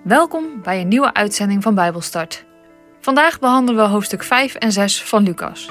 Welkom bij een nieuwe uitzending van Bijbelstart. Vandaag behandelen we hoofdstuk 5 en 6 van Lucas.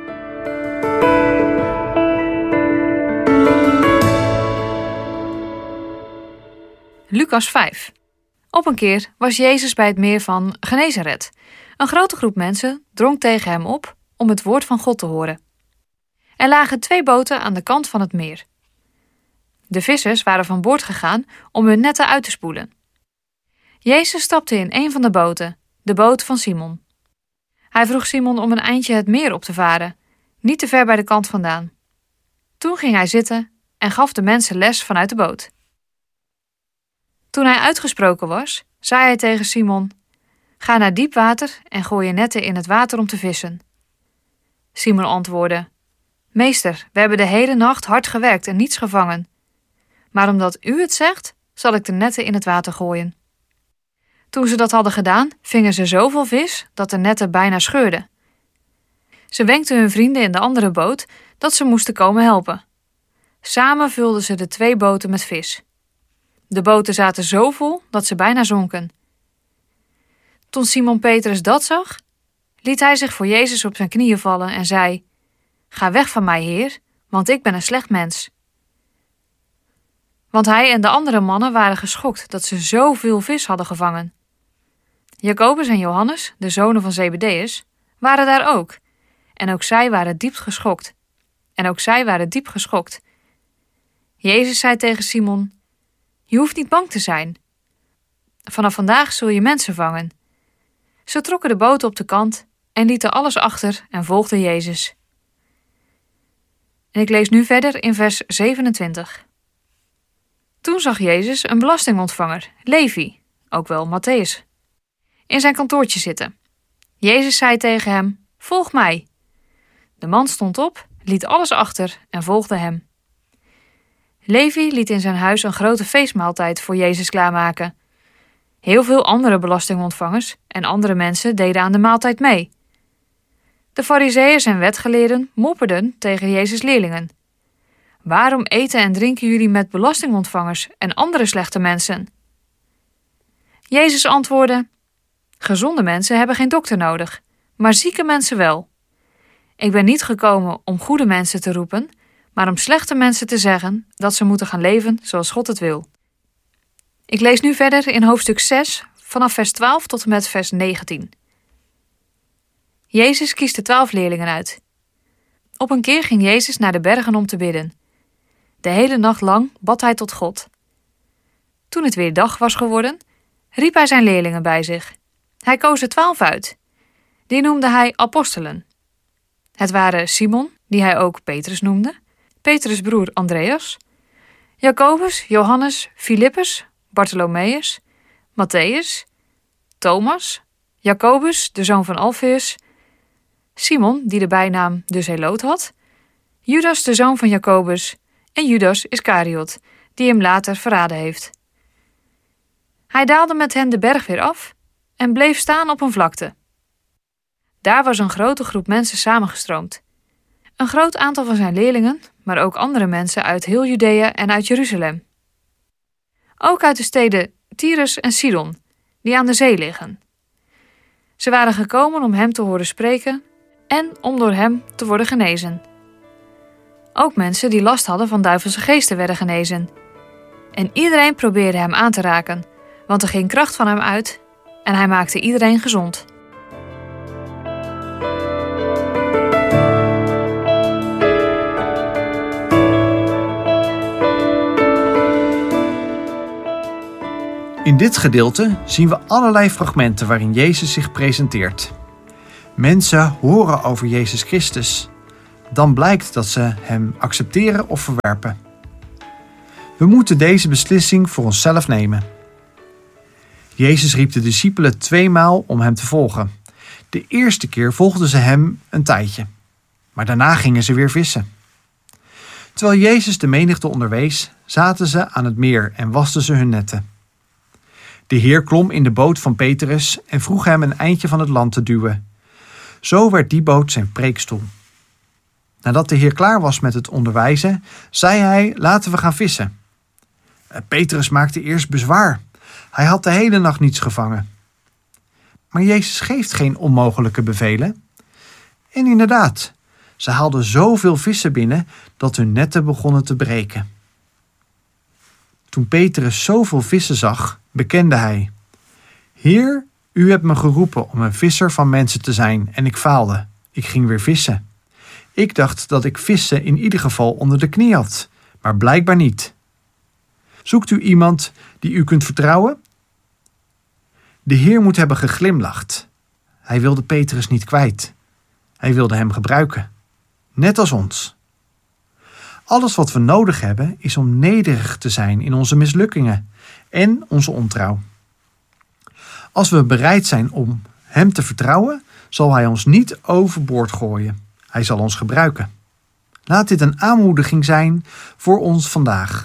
Lucas 5. Op een keer was Jezus bij het meer van Genezaret. Een grote groep mensen drong tegen hem op om het woord van God te horen. Er lagen 2 boten aan de kant van het meer. De vissers waren van boord gegaan om hun netten uit te spoelen. Jezus stapte in een van de boten, de boot van Simon. Hij vroeg Simon om een eindje het meer op te varen, niet te ver bij de kant vandaan. Toen ging hij zitten en gaf de mensen les vanuit de boot. Toen hij uitgesproken was, zei hij tegen Simon: "Ga naar diep water en gooi je netten in het water om te vissen." Simon antwoordde: "Meester, we hebben de hele nacht hard gewerkt en niets gevangen. Maar omdat u het zegt, zal ik de netten in het water gooien." Toen ze dat hadden gedaan, vingen ze zoveel vis dat de netten bijna scheurden. Ze wenkten hun vrienden in de andere boot dat ze moesten komen helpen. Samen vulden ze de 2 boten met vis. De boten zaten zo vol dat ze bijna zonken. Toen Simon Petrus dat zag, liet hij zich voor Jezus op zijn knieën vallen en zei: "Ga weg van mij, Heer, want ik ben een slecht mens." Want hij en de andere mannen waren geschokt dat ze zoveel vis hadden gevangen. Jacobus en Johannes, de zonen van Zebedeus, waren daar ook. En ook zij waren diep geschokt. Jezus zei tegen Simon: "Je hoeft niet bang te zijn. Vanaf vandaag zul je mensen vangen." Ze trokken de boot op de kant en lieten alles achter en volgden Jezus. En ik lees nu verder in vers 27. Toen zag Jezus een belastingontvanger, Levi, ook wel Mattheus, in zijn kantoortje zitten. Jezus zei tegen hem: "Volg mij." De man stond op, liet alles achter en volgde hem. Levi liet in zijn huis een grote feestmaaltijd voor Jezus klaarmaken. Heel veel andere belastingontvangers en andere mensen deden aan de maaltijd mee. De farizeeërs en wetgeleerden mopperden tegen Jezus' leerlingen: "Waarom eten en drinken jullie met belastingontvangers en andere slechte mensen?" Jezus antwoordde: "Gezonde mensen hebben geen dokter nodig, maar zieke mensen wel. Ik ben niet gekomen om goede mensen te roepen, maar om slechte mensen te zeggen dat ze moeten gaan leven zoals God het wil." Ik lees nu verder in hoofdstuk 6, vanaf vers 12 tot en met vers 19. Jezus kiest de 12 leerlingen uit. Op een keer ging Jezus naar de bergen om te bidden. De hele nacht lang bad hij tot God. Toen het weer dag was geworden, riep hij zijn leerlingen bij zich. Hij koos er 12 uit. Die noemde hij apostelen. Het waren Simon, die hij ook Petrus noemde, Petrus' broer Andreas, Jacobus, Johannes, Filippus, Bartholomeus, Mattheus, Thomas, Jacobus, de zoon van Alfeus, Simon, die de bijnaam de Zeloot had, Judas, de zoon van Jacobus, en Judas Iskariot, die hem later verraden heeft. Hij daalde met hen de berg weer af en bleef staan op een vlakte. Daar was een grote groep mensen samengestroomd. Een groot aantal van zijn leerlingen, maar ook andere mensen uit heel Judea en uit Jeruzalem. Ook uit de steden Tyrus en Sidon, die aan de zee liggen. Ze waren gekomen om hem te horen spreken en om door hem te worden genezen. Ook mensen die last hadden van duivelse geesten werden genezen. En iedereen probeerde hem aan te raken, want er ging kracht van hem uit en hij maakte iedereen gezond. In dit gedeelte zien we allerlei fragmenten waarin Jezus zich presenteert. Mensen horen over Jezus Christus. Dan blijkt dat ze hem accepteren of verwerpen. We moeten deze beslissing voor onszelf nemen. Jezus riep de discipelen 2 maal om hem te volgen. De eerste keer volgden ze hem een tijdje, maar daarna gingen ze weer vissen. Terwijl Jezus de menigte onderwees, zaten ze aan het meer en wasten ze hun netten. De Heer klom in de boot van Petrus en vroeg hem een eindje van het land te duwen. Zo werd die boot zijn preekstoel. Nadat de Heer klaar was met het onderwijzen, zei hij: "Laten we gaan vissen." Petrus maakte eerst bezwaar. Hij had de hele nacht niets gevangen. Maar Jezus geeft geen onmogelijke bevelen. En inderdaad, ze haalden zoveel vissen binnen dat hun netten begonnen te breken. Toen Petrus zoveel vissen zag, bekende hij: Heer, u hebt me geroepen om een visser van mensen te zijn en ik faalde. Ik ging weer vissen. Ik dacht dat ik vissen in ieder geval onder de knie had, maar blijkbaar niet. Zoekt u iemand die u kunt vertrouwen? De Heer moet hebben geglimlacht. Hij wilde Petrus niet kwijt. Hij wilde hem gebruiken, net als ons. Alles wat we nodig hebben is om nederig te zijn in onze mislukkingen en onze ontrouw. Als we bereid zijn om hem te vertrouwen, zal hij ons niet overboord gooien. Hij zal ons gebruiken. Laat dit een aanmoediging zijn voor ons vandaag.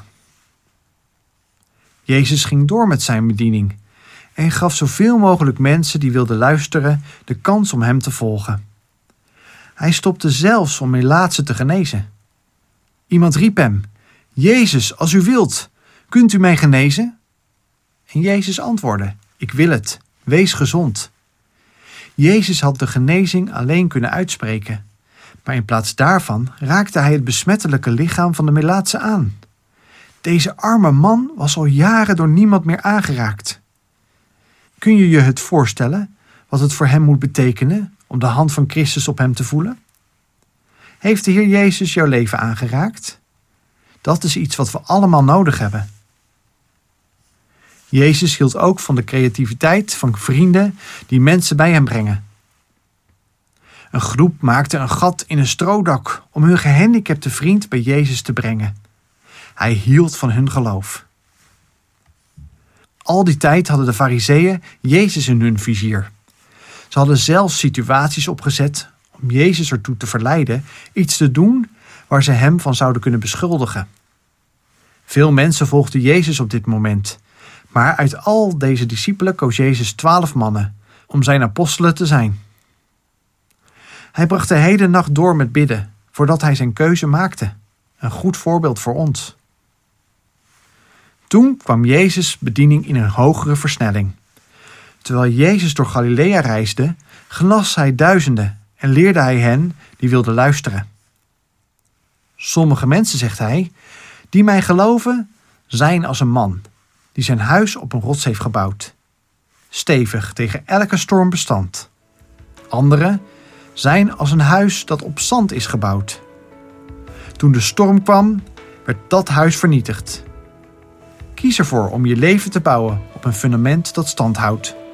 Jezus ging door met zijn bediening en gaf zoveel mogelijk mensen die wilden luisteren de kans om hem te volgen. Hij stopte zelfs om melaatsen te genezen. Iemand riep hem: Jezus, als u wilt, kunt u mij genezen? En Jezus antwoordde: Ik wil het, wees gezond. Jezus had de genezing alleen kunnen uitspreken, maar in plaats daarvan raakte hij het besmettelijke lichaam van de melaatse aan. Deze arme man was al jaren door niemand meer aangeraakt. Kun je je het voorstellen wat het voor hem moet betekenen om de hand van Christus op hem te voelen? Heeft de Heer Jezus jouw leven aangeraakt? Dat is iets wat we allemaal nodig hebben. Jezus hield ook van de creativiteit van vrienden die mensen bij hem brengen. Een groep maakte een gat in een stroodak om hun gehandicapte vriend bij Jezus te brengen. Hij hield van hun geloof. Al die tijd hadden de Farizeeën Jezus in hun vizier. Ze hadden zelfs situaties opgezet om Jezus ertoe te verleiden iets te doen waar ze hem van zouden kunnen beschuldigen. Veel mensen volgden Jezus op dit moment, maar uit al deze discipelen koos Jezus 12 mannen om zijn apostelen te zijn. Hij bracht de hele nacht door met bidden voordat hij zijn keuze maakte. Een goed voorbeeld voor ons. Toen kwam Jezus' bediening in een hogere versnelling. Terwijl Jezus door Galilea reisde, genas hij duizenden en leerde hij hen die wilden luisteren. Sommige mensen, zegt hij, die mij geloven, zijn als een man die zijn huis op een rots heeft gebouwd. Stevig tegen elke storm bestand. Anderen zijn als een huis dat op zand is gebouwd. Toen de storm kwam, werd dat huis vernietigd. Kies ervoor om je leven te bouwen op een fundament dat stand houdt.